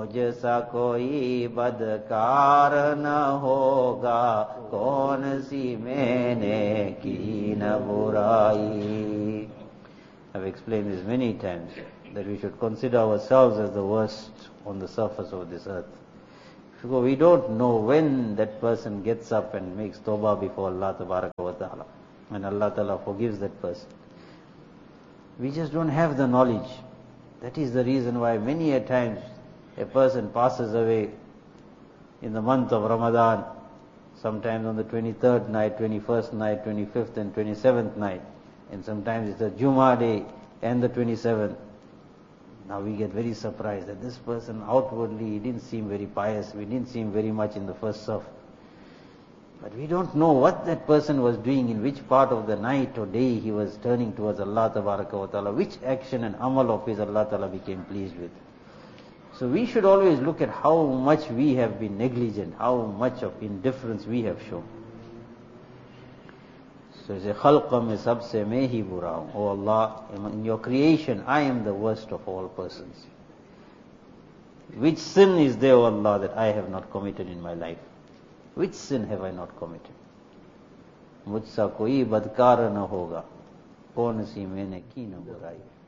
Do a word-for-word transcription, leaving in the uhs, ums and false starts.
मुझसा कोई बदकार न होगा, कौन सी मैंने की न बुराई. I've explained this many times, that we should consider ourselves as the worst on the surface of this earth. Because we don't know when that person gets up and makes tawbah before Allah Tabaraka wa Ta'ala, and Allah Ta'ala forgives that person. We just don't have the knowledge. That is the reason why many a times a person passes away in the month of Ramadan, sometimes on the twenty-third night, twenty-first night, twenty-fifth and twenty-seventh night, and sometimes it's the Jummah day and the twenty-seventh. Now we get very surprised that this person outwardly, he didn't seem very pious, we didn't see him very much in the first saf. But we don't know what that person was doing, in which part of the night or day he was turning towards Allah Tabaraka wa Ta'ala, which action and amal of his Allah Ta'ala became pleased with. So we should always look at how much we have been negligent, how much of indifference we have shown. So he says, Khalqa mein sabse main hi bura hu. Oh Allah, in your creation, I am the worst of all persons. Which sin is there, O Allah, that I have not committed in my life? Which sin have I not committed? Mujhsa koi badkar na hoga, kaun si maine ki na burai.